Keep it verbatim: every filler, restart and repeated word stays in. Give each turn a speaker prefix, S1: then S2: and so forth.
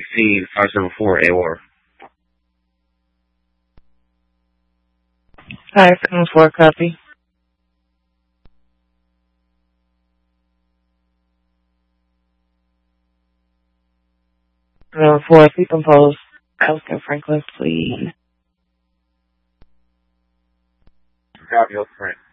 S1: sixteen, five seven four, A W O R.
S2: Hi, seven four, copy. seven four, please compose. Elton Franklin, please.
S1: Copy, Elton Franklin.